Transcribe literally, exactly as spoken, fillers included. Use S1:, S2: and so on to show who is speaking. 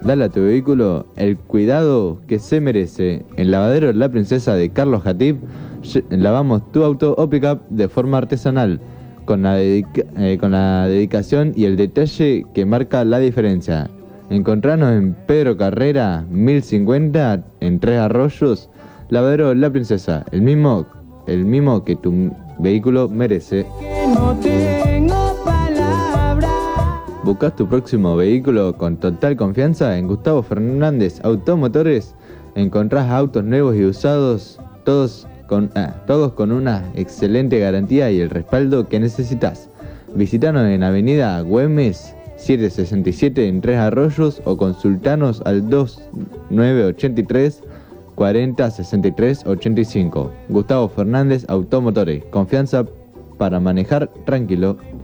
S1: Dale a tu vehículo el cuidado que se merece. En Lavadero La Princesa de Carlos Hatip lavamos tu auto o pickup de forma artesanal, con la, dedica- eh, con la dedicación y el detalle que marca la diferencia. Encontranos en Pedro Carrera mil cincuenta en Tres Arroyos. Lavadero La Princesa, el mismo, el mismo que tu vehículo merece. ¿Buscas tu próximo vehículo con total confianza? En Gustavo Fernández Automotores encontrás autos nuevos y usados, todos con, ah, todos con una excelente garantía y el respaldo que necesitas. Visítanos en Avenida Güemes setecientos sesenta y siete en Tres Arroyos o consultanos al dos nueve ocho tres cuarenta sesenta y tres ochenta y cinco. Gustavo Fernández Automotores, confianza para manejar tranquilo.